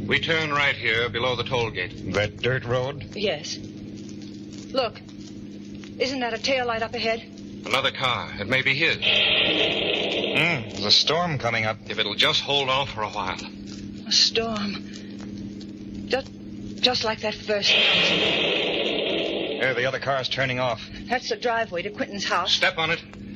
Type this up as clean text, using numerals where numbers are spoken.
We turn right here below the toll gate. That dirt road? Yes. Look. Isn't that a taillight up ahead? Another car. It may be his. There's a storm coming up. If it'll just hold on for a while. A storm. Just like that first house. There, the other car's turning off. That's the driveway to Quentin's house. Step on it.